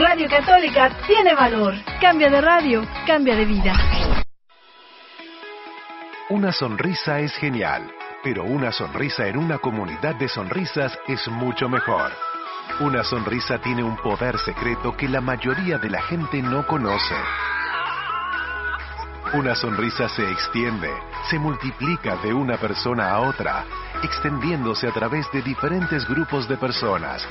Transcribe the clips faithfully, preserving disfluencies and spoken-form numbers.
Radio Católica tiene valor. Cambia de radio, cambia de vida. Una sonrisa es genial, pero una sonrisa en una comunidad de sonrisas es mucho mejor. Una sonrisa tiene un poder secreto que la mayoría de la gente no conoce. Una sonrisa se extiende, se multiplica de una persona a otra, extendiéndose a través de diferentes grupos de personas.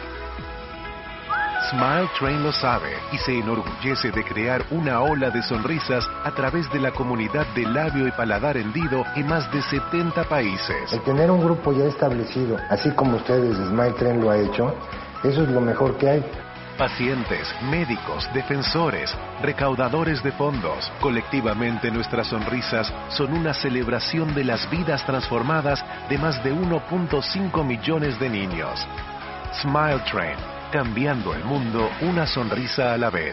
Smile Train lo sabe y se enorgullece de crear una ola de sonrisas a través de la comunidad de labio y paladar hendido en más de setenta países. El tener un grupo ya establecido, así como ustedes, Smile Train lo ha hecho, eso es lo mejor que hay. Pacientes, médicos, defensores, recaudadores de fondos. Colectivamente nuestras sonrisas son una celebración de las vidas transformadas de más de uno punto cinco millones de niños. Smile Train, cambiando el mundo una sonrisa a la vez.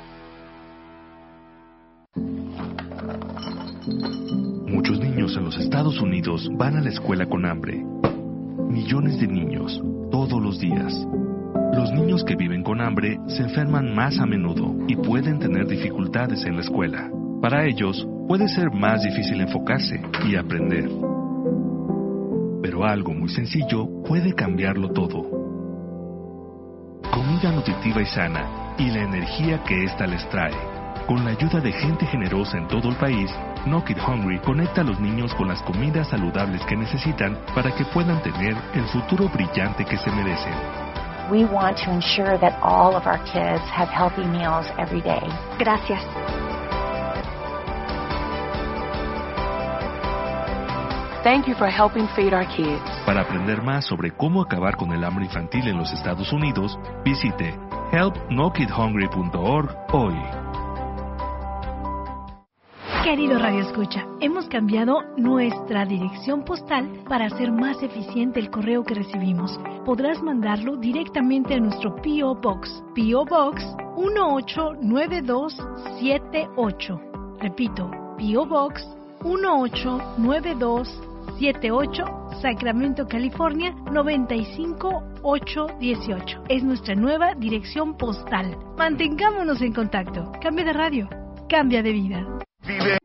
Muchos niños en los Estados Unidos van a la escuela con hambre. Millones de niños, todos los días. Los niños que viven con hambre se enferman más a menudo y pueden tener dificultades en la escuela. Para ellos, puede ser más difícil enfocarse y aprender. Pero algo muy sencillo puede cambiarlo todo. Comida nutritiva y sana y la energía que ésta les trae. Con la ayuda de gente generosa en todo el país, No Kid Hungry conecta a los niños con las comidas saludables que necesitan para que puedan tener el futuro brillante que se merecen. We want to ensure that all of our kids have healthy meals every day. Gracias. Thank you for helping feed our kids. Para aprender más sobre cómo acabar con el hambre infantil en los Estados Unidos, visite help no kid hungry punto org hoy. Querido Radio Escucha, hemos cambiado nuestra dirección postal para hacer más eficiente el correo que recibimos. Podrás mandarlo directamente a nuestro P O Box, P O Box uno ocho nueve dos siete ocho. Repito, P O Box uno ocho nueve dos siete ocho, Sacramento, California noventa y cinco ocho dieciocho. Es nuestra nueva dirección postal. Mantengámonos en contacto. Cambia de radio, cambia de vida. Vive.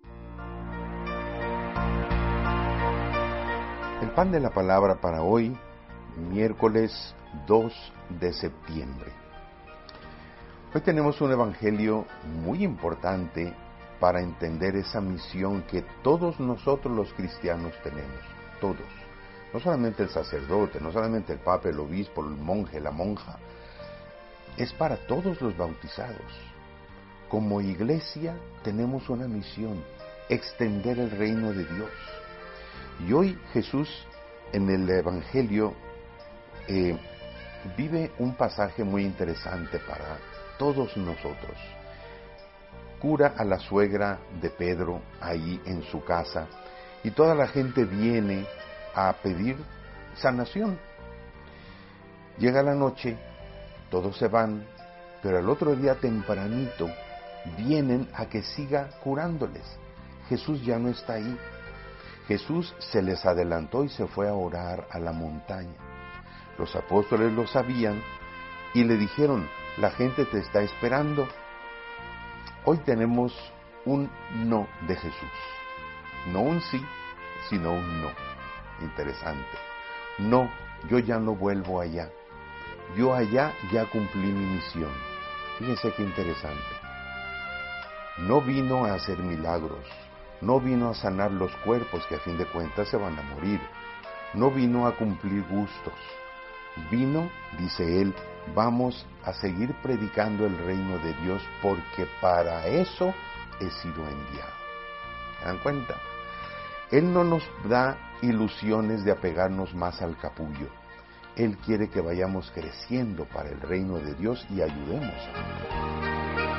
El pan de la palabra para hoy, miércoles dos de septiembre. Hoy tenemos un evangelio muy importante para entender esa misión que todos nosotros los cristianos tenemos, todos. No solamente el sacerdote, no solamente el papa, el obispo, el monje, la monja. Es para todos los bautizados. Como iglesia tenemos una misión, extender el reino de Dios. Y hoy Jesús en el Evangelio eh, vive un pasaje muy interesante para todos nosotros. Cura a la suegra de Pedro ahí en su casa y toda la gente viene a pedir sanación. Llega la noche, todos se van, pero el otro día tempranito vienen a que siga curándoles. Jesús ya no está ahí. Jesús se les adelantó y se fue a orar a la montaña. Los apóstoles lo sabían y le dijeron, la gente te está esperando. Hoy tenemos un no de Jesús. No un sí, sino un no. Interesante. No, yo ya no vuelvo allá. Yo allá ya cumplí mi misión. Fíjense qué interesante. No vino a hacer milagros, no vino a sanar los cuerpos que a fin de cuentas se van a morir, no vino a cumplir gustos, vino, dice él, vamos a seguir predicando el reino de Dios porque para eso he sido enviado. ¿Se dan cuenta? Él no nos da ilusiones de apegarnos más al capullo, Él quiere que vayamos creciendo para el reino de Dios y ayudemos a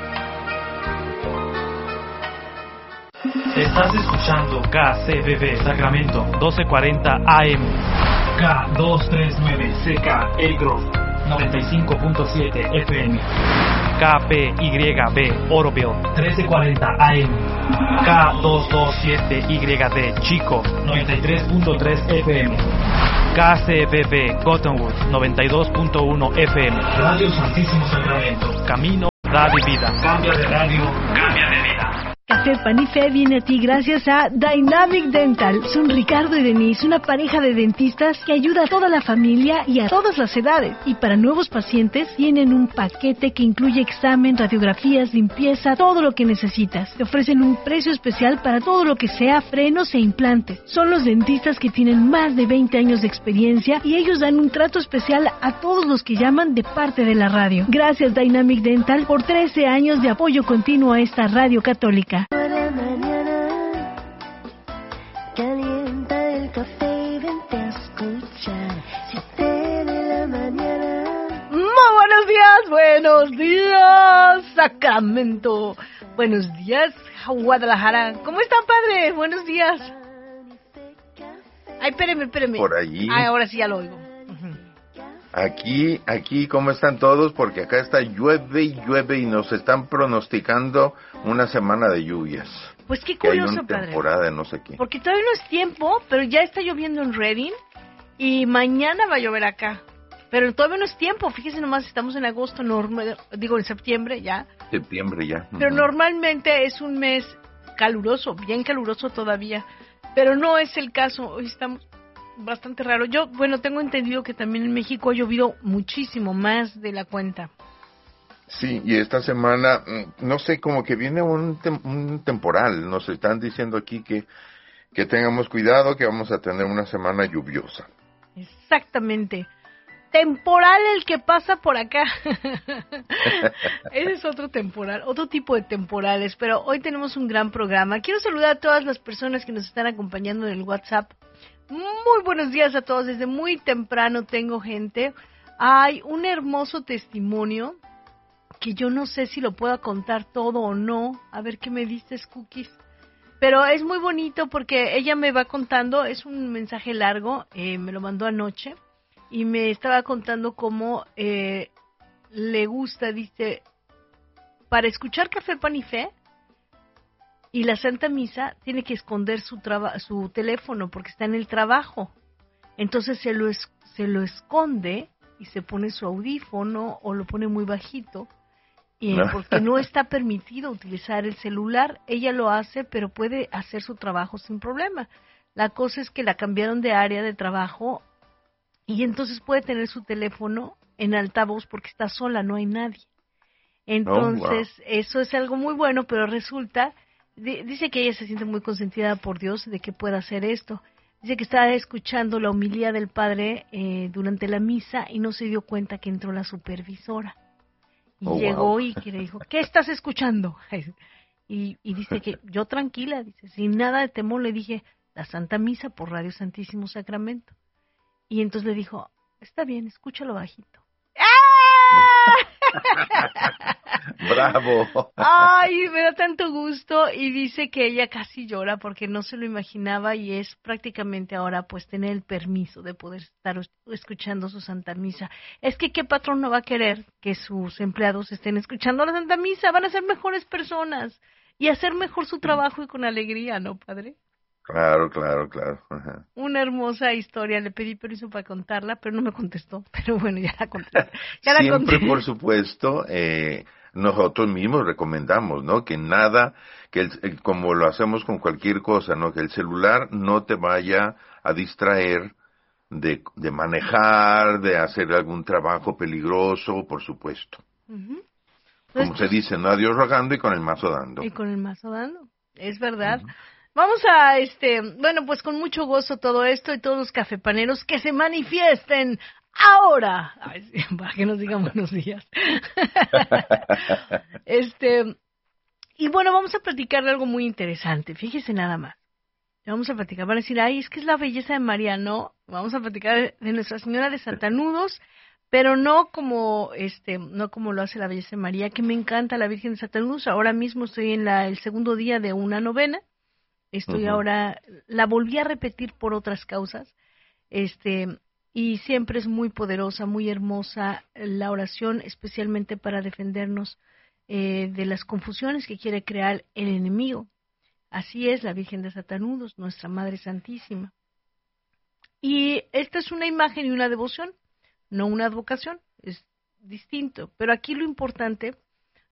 Estás escuchando K C B B Sacramento doce cuarenta A M, K doscientos treinta y nueve C K El Grove noventa y cinco punto siete F M, K P Y B Oroville trece cuarenta A M, K doscientos veintisiete Y D Chico noventa y tres punto tres F M, K C B B Cottonwood noventa y dos punto uno F M, Radio Santísimo Sacramento, Camino da de vida. Cambia de radio, cambia de vida. Café Panifé viene a ti gracias a Dynamic Dental. Son Ricardo y Denise, una pareja de dentistas que ayuda a toda la familia y a todas las edades. Y para nuevos pacientes tienen un paquete que incluye examen, radiografías, limpieza, todo lo que necesitas. Te ofrecen un precio especial para todo lo que sea frenos e implantes. Son los dentistas que tienen más de veinte años de experiencia y ellos dan un trato especial a todos los que llaman de parte de la radio. Gracias Dynamic Dental por trece años de apoyo continuo a esta radio católica. Por la mañana, calienta el café y vente a escuchar. Siete de la mañana. Muy buenos días, buenos días, Sacramento. Buenos días, Guadalajara. ¿Cómo están, padre? Buenos días. Ay, espéreme, espéreme. Por allí. Ay, ahora sí ya lo oigo. Aquí, aquí, ¿cómo están todos? Porque acá está llueve y llueve y nos están pronosticando una semana de lluvias. Pues qué Que hay curioso, una padre. temporada de no sé qué. Porque todavía no es tiempo, pero ya está lloviendo en Redding y mañana va a llover acá. Pero todavía no es tiempo, fíjese nomás, estamos en agosto, normal, digo en septiembre ya. Septiembre ya. Pero Ujú. normalmente es un mes caluroso, bien caluroso todavía. Pero no es el caso, hoy estamos bastante raro. Yo, bueno, tengo entendido que también en México ha llovido muchísimo más de la cuenta. Sí, y esta semana, mm, no sé, como que viene un, tem- un temporal. Nos están diciendo aquí que, que tengamos cuidado, que vamos a tener una semana lluviosa. Exactamente. Temporal el que pasa por acá. Ese es otro temporal, otro tipo de temporales, pero hoy tenemos un gran programa. Quiero saludar a todas las personas que nos están acompañando en el WhatsApp. Muy buenos días a todos, desde muy temprano tengo gente. Hay un hermoso testimonio que yo no sé si lo puedo contar todo o no. A ver qué me dices, Cookies. Pero es muy bonito porque ella me va contando, es un mensaje largo, eh, me lo mandó anoche. Y me estaba contando cómo eh, le gusta, dice, para escuchar Café Panifé y la Santa Misa tiene que esconder su traba- su teléfono porque está en el trabajo. Entonces se lo, es- se lo esconde y se pone su audífono o lo pone muy bajito y, No. porque no está permitido utilizar el celular. Ella lo hace, pero puede hacer su trabajo sin problema. La cosa es que la cambiaron de área de trabajo y entonces puede tener su teléfono en altavoz porque está sola, no hay nadie. Entonces, Oh, wow. eso es algo muy bueno, pero resulta, di- dice que ella se siente muy consentida por Dios de que pueda hacer esto. Dice que estaba escuchando la homilía del padre eh, durante la misa y no se dio cuenta que entró la supervisora. Y Oh, llegó wow. y que le dijo, ¿qué estás escuchando? Y, y dice que yo tranquila, dice, sin nada de temor le dije, la Santa Misa por Radio Santísimo Sacramento. Y entonces le dijo, está bien, escúchalo bajito. ¡Bravo! Ay, me da tanto gusto. Y dice que ella casi llora porque no se lo imaginaba y es prácticamente ahora pues tener el permiso de poder estar es- escuchando su Santa Misa. Es que qué patrón no va a querer que sus empleados estén escuchando la Santa Misa, van a ser mejores personas y hacer mejor su trabajo y con alegría, ¿no, padre? Claro, claro, claro. Ajá. Una hermosa historia, le pedí permiso para contarla, pero no me contestó, pero bueno, ya la conté. Ya la Siempre, conté. por supuesto, eh, nosotros mismos recomendamos, ¿no? Que nada, que el, el- como lo hacemos con cualquier cosa, ¿no? Que el celular no te vaya a distraer de, de manejar, de hacer algún trabajo peligroso, por supuesto. Ujú. Como Nuestros- se dice, no a Dios rogando y con el mazo dando. Y con el mazo dando, es verdad. Ujú. Vamos a, este, bueno, pues con mucho gozo todo esto y todos los cafepaneros que se manifiesten ahora. Ay, sí, para que nos digan buenos días. este, y bueno, vamos a platicar de algo muy interesante. Fíjese nada más. Vamos a platicar, van a decir, ay, es que es la belleza de María, no. Vamos a platicar de, de Nuestra Señora de Santanudos, pero no como, este, no como lo hace la belleza de María, que me encanta la Virgen de Santanudos. Ahora mismo estoy en la, el segundo día de una novena. Estoy Ujú. ahora, la volví a repetir por otras causas, este, y siempre es muy poderosa, muy hermosa la oración, especialmente para defendernos eh, de las confusiones que quiere crear el enemigo. Así es la Virgen de Santanudos, nuestra Madre Santísima. Y esta es una imagen y una devoción, no una advocación, es distinto. Pero aquí lo importante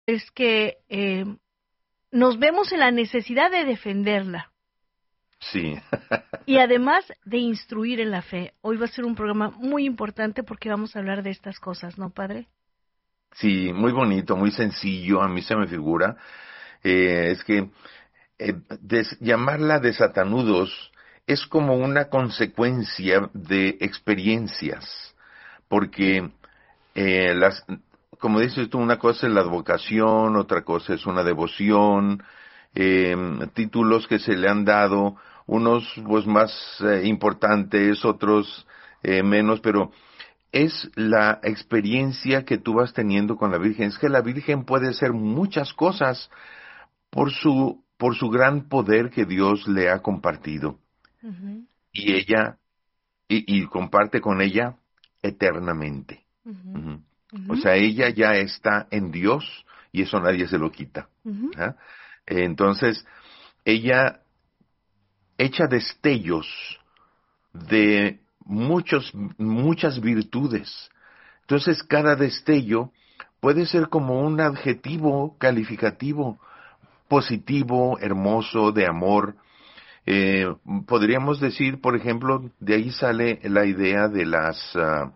es que eh, nos vemos en la necesidad de defenderla. Sí. Y además de instruir en la fe. Hoy va a ser un programa muy importante porque vamos a hablar de estas cosas, ¿no, padre? Sí, muy bonito, muy sencillo, a mí se me figura. Eh, es que eh, des, llamarla desatanudos es como una consecuencia de experiencias, porque eh, las, como dices tú, una cosa es la advocación, otra cosa es una devoción, eh, títulos que se le han dado, unos pues más eh, importantes, otros eh, menos, pero es la experiencia que tú vas teniendo con la Virgen. Es que la Virgen puede hacer muchas cosas por su, por su gran poder que Dios le ha compartido. Uh-huh. Y ella, y, y comparte con ella eternamente. Uh-huh. Uh-huh. Uh-huh. O sea, ella ya está en Dios y eso nadie se lo quita. Uh-huh. ¿Ah? Entonces, ella echa destellos de muchos, muchas virtudes. Entonces, cada destello puede ser como un adjetivo calificativo, positivo, hermoso, de amor. Eh, podríamos decir, por ejemplo, de ahí sale la idea de las uh,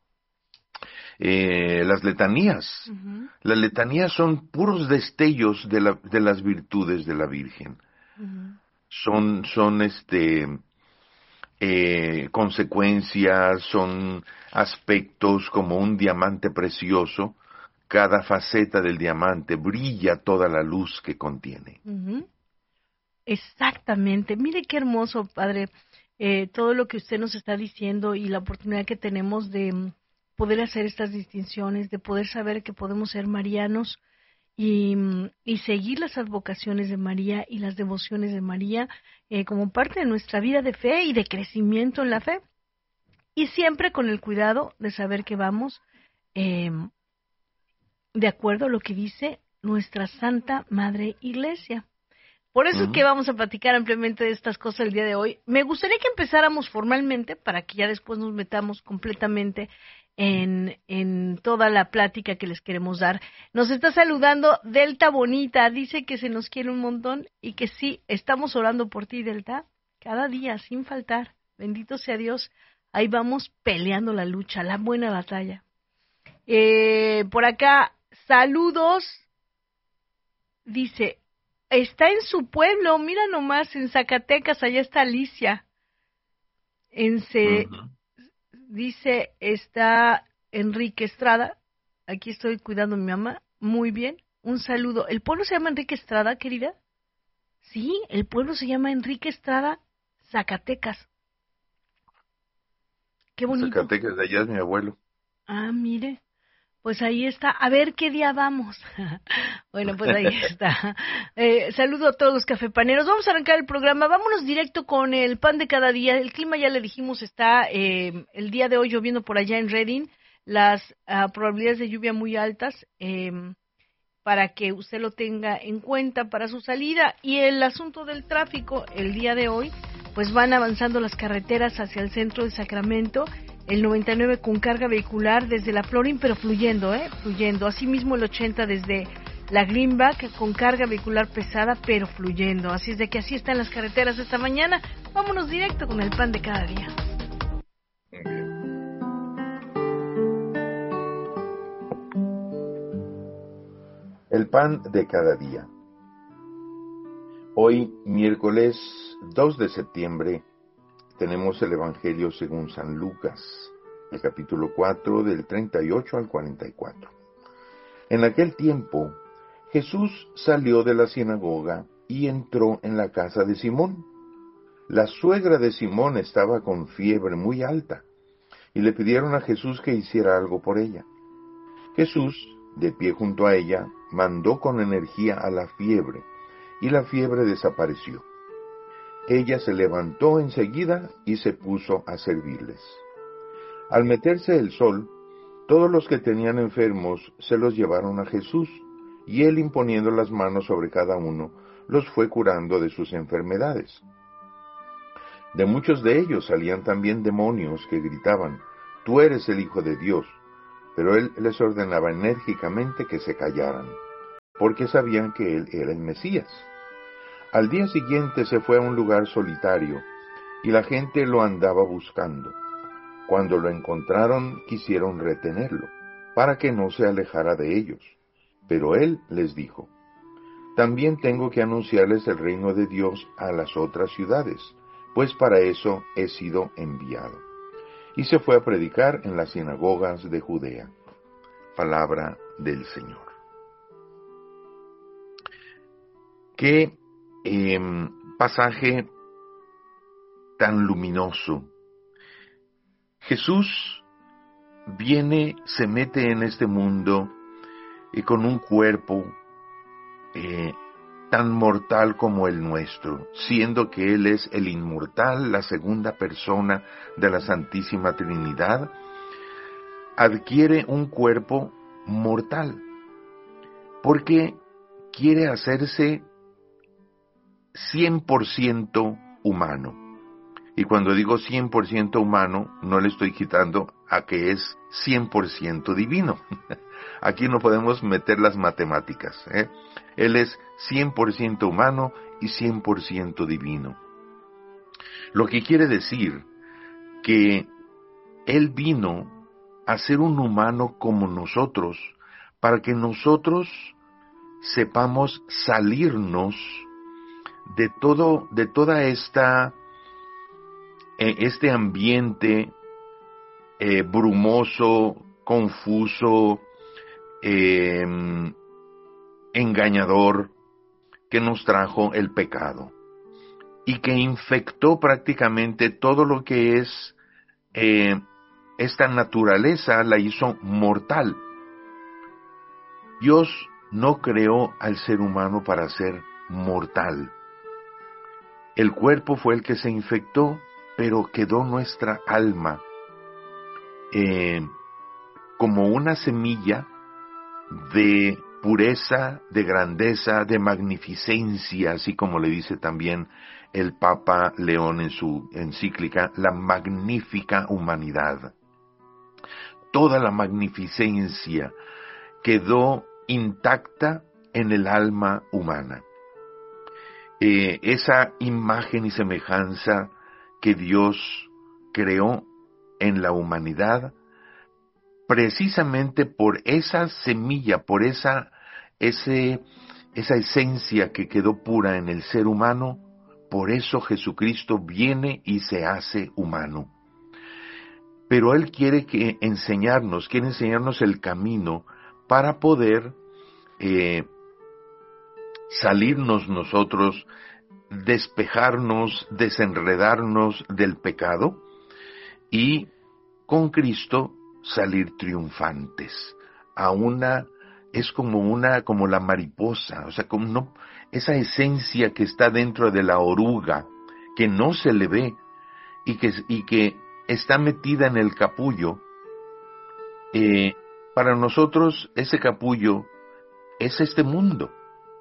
eh, las letanías. Uh-huh. Las letanías son puros destellos de, la, de las virtudes de la Virgen. Uh-huh. Son, son este eh, consecuencias, son aspectos como un diamante precioso. Cada faceta del diamante brilla toda la luz que contiene. Uh-huh. Exactamente. Mire qué hermoso, padre, eh, todo lo que usted nos está diciendo y la oportunidad que tenemos de poder hacer estas distinciones, de poder saber que podemos ser marianos y, y seguir las advocaciones de María y las devociones de María eh, como parte de nuestra vida de fe y de crecimiento en la fe. Y siempre con el cuidado de saber que vamos eh, de acuerdo a lo que dice nuestra Santa Madre Iglesia. Por eso uh-huh. es que vamos a platicar ampliamente de estas cosas el día de hoy. Me gustaría que empezáramos formalmente para que ya después nos metamos completamente en, en toda la plática que les queremos dar. Nos está saludando Delta Bonita, dice que se nos quiere un montón y que sí, estamos orando por ti, Delta, cada día, sin faltar. Bendito sea Dios, ahí vamos peleando la lucha, la buena batalla. Eh, por acá, saludos, dice... Está en su pueblo, mira nomás, en Zacatecas, allá está Alicia. En se, uh-huh. Dice, está Enrique Estrada, aquí estoy cuidando a mi mamá, muy bien, un saludo. ¿El pueblo se llama Enrique Estrada, querida? Sí, el pueblo se llama Enrique Estrada, Zacatecas. Qué bonito. Zacatecas, de allá es mi abuelo. Ah, mire. Pues ahí está, a ver qué día vamos. Bueno, pues ahí está. Eh, saludo a todos los cafepaneros. Vamos a arrancar el programa. Vámonos directo con el pan de cada día. El clima, ya le dijimos, está eh, el día de hoy lloviendo por allá en Redding. Las uh, probabilidades de lluvia muy altas, eh, para que usted lo tenga en cuenta para su salida. Y el asunto del tráfico, el día de hoy, pues van avanzando las carreteras hacia el centro de Sacramento. El noventa y nueve con carga vehicular desde la Florin, pero fluyendo, ¿eh? Fluyendo. Asimismo el ochenta desde la Greenback con carga vehicular pesada, pero fluyendo. Así es de que así están las carreteras esta mañana. Vámonos directo con el pan de cada día. El pan de cada día. Hoy, miércoles dos de septiembre, tenemos el Evangelio según San Lucas, el capítulo cuatro, del treinta y ocho al cuarenta y cuatro. En aquel tiempo, Jesús salió de la sinagoga y entró en la casa de Simón. La suegra de Simón estaba con fiebre muy alta, y le pidieron a Jesús que hiciera algo por ella. Jesús, de pie junto a ella, mandó con energía a la fiebre, y la fiebre desapareció. Ella se levantó enseguida y se puso a servirles. Al meterse el sol, todos los que tenían enfermos se los llevaron a Jesús, y él, imponiendo las manos sobre cada uno, los fue curando de sus enfermedades. De muchos de ellos salían también demonios que gritaban: «Tú eres el Hijo de Dios», pero él les ordenaba enérgicamente que se callaran. porque sabían que él era el Mesías. Al día siguiente se fue a un lugar solitario, y la gente lo andaba buscando. Cuando lo encontraron, quisieron retenerlo, para que no se alejara de ellos. Pero él les dijo: también tengo que anunciarles el reino de Dios a las otras ciudades, pues para eso he sido enviado. Y se fue a predicar en las sinagogas de Judea. Palabra del Señor. Qué eh, pasaje tan luminoso. Jesús viene, se mete en este mundo y con un cuerpo eh, tan mortal como el nuestro, siendo que Él es el inmortal, la segunda persona de la Santísima Trinidad, adquiere un cuerpo mortal, porque quiere hacerse cien por ciento humano. Y cuando digo cien por ciento humano, no le estoy quitando a que es cien por ciento divino. Aquí no podemos meter las matemáticas, ¿eh? Él es cien por ciento humano y cien por ciento divino. Lo que quiere decir que Él vino a ser un humano como nosotros, para que nosotros sepamos salirnos de todo, de toda esta, eh, este ambiente eh, brumoso, confuso, eh, engañador que nos trajo el pecado y que infectó prácticamente todo lo que es eh, esta naturaleza, la hizo mortal. Dios no creó al ser humano para ser mortal. El cuerpo fue el que se infectó, pero quedó nuestra alma eh, como una semilla de pureza, de grandeza, de magnificencia, así como le dice también el Papa León en su encíclica, la magnífica humanidad. Toda la magnificencia quedó intacta en el alma humana. Eh, esa imagen y semejanza que Dios creó en la humanidad, precisamente por esa semilla, por esa, ese, esa esencia que quedó pura en el ser humano, por eso Jesucristo viene y se hace humano. Pero Él quiere que enseñarnos, quiere enseñarnos el camino para poder eh, salirnos nosotros, despejarnos, desenredarnos del pecado y con Cristo salir triunfantes. A una, es como una, como la mariposa, o sea, como no, esa esencia que está dentro de la oruga, que no se le ve y que, y que está metida en el capullo. Eh, para nosotros ese capullo es este mundo,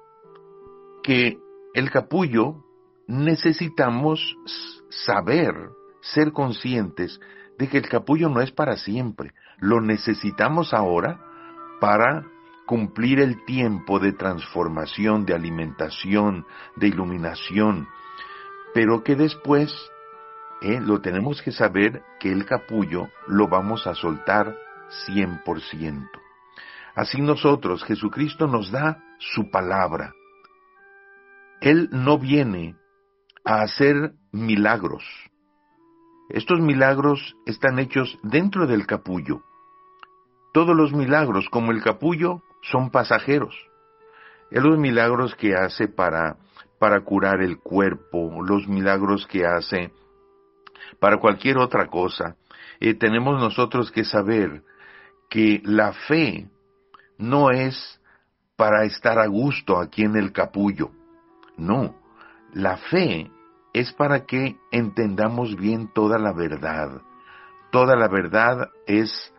que el capullo necesitamos saber, ser conscientes de que el capullo no es para siempre, lo necesitamos ahora para cumplir el tiempo de transformación, de alimentación, de iluminación, pero que después eh, lo tenemos que saber que el capullo lo vamos a soltar cien por ciento. Así nosotros, Jesucristo nos da su palabra. Él no viene a hacer milagros. Estos milagros están hechos dentro del capullo. Todos los milagros, como el capullo, son pasajeros. Es los milagros que hace para, para curar el cuerpo, los milagros que hace para cualquier otra cosa. Eh, tenemos nosotros que saber que la fe no es para estar a gusto aquí en el capullo. No, la fe es para que entendamos bien toda la verdad. Toda la verdad es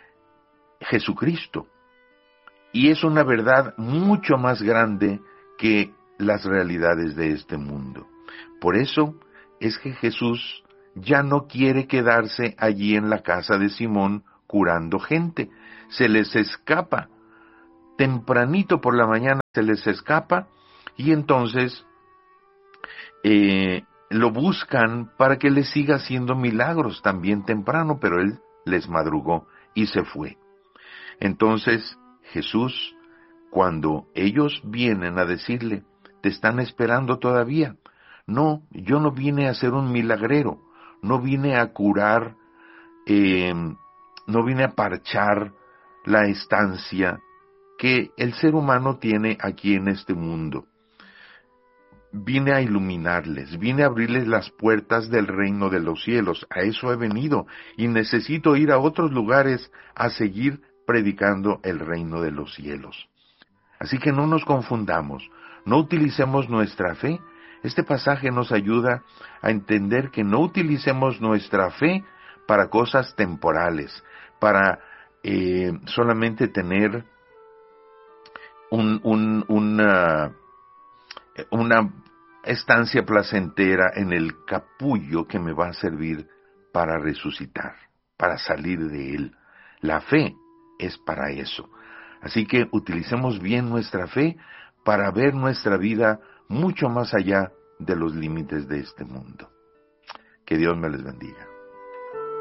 Jesucristo. Y es una verdad mucho más grande que las realidades de este mundo. Por eso es que Jesús ya no quiere quedarse allí en la casa de Simón curando gente. Se les escapa tempranito por la mañana se les escapa y entonces eh, lo buscan para que les siga haciendo milagros también temprano, pero él les madrugó y se fue. Entonces Jesús, cuando ellos vienen a decirle, te están esperando todavía. No, yo no vine a ser un milagrero, no vine a curar, eh, no vine a parchar la estancia que el ser humano tiene aquí en este mundo. Vine a iluminarles, vine a abrirles las puertas del reino de los cielos. A eso he venido y necesito ir a otros lugares a seguir predicando el reino de los cielos. Así que no nos confundamos, no utilicemos nuestra fe. Este pasaje nos ayuda a entender que no utilicemos nuestra fe para cosas temporales, para eh, solamente tener un, un, una, una estancia placentera en el capullo que me va a servir para resucitar, para salir de él. La fe es para eso. Así que utilicemos bien nuestra fe para ver nuestra vida mucho más allá de los límites de este mundo. Que Dios me les bendiga.